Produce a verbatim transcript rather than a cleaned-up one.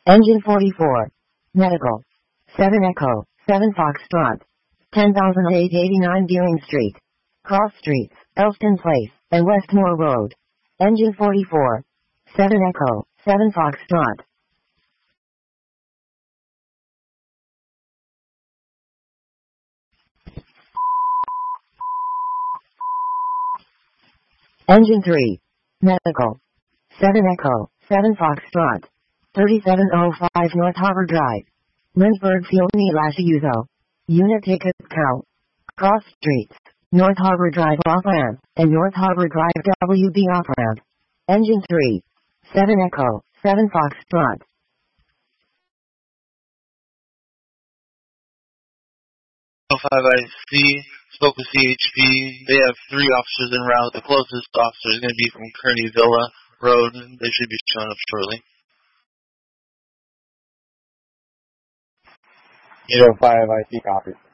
Engine forty-four. Medical. seven Echo, seven Foxtrot. ten thousand eight hundred eighty-nine Deering Street. Cross Streets, Elston Place, and Westmore Road. Engine forty-four. seven Echo, seven Foxtrot. Engine three. Medical. seven Echo, seven Foxtrot. thirty-seven oh five North Harbor Drive. Lindsberg Fioni Lasciuso. Unit ticket cow. Cross Streets, North Harbor Drive off-ramp, and North Harbor Drive W B off-ramp. Engine three. seven Echo, seven Foxtrot. oh five I C, spoke with C H P. They have three officers en route. The closest officer is going to be from Kearney Villa Road. They should be showing up shortly. eight oh five I C, copy.